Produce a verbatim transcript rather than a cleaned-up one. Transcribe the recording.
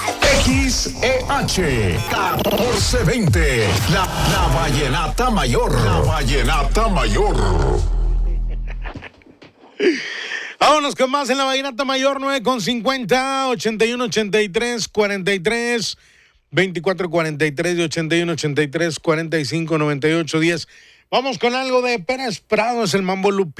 X E H catorce veinte, la, la vallenata mayor, la vallenata mayor. Vámonos con más en la vallenata mayor, nueve con cincuenta, ochenta y uno, ochenta y tres, cuarenta y tres, veinticuatro, cuarenta y tres y ochenta y uno, ochenta y tres, cuarenta y cinco, noventa y ocho, diez. Vamos con algo de Pérez Prado, es el Mambo Lupi.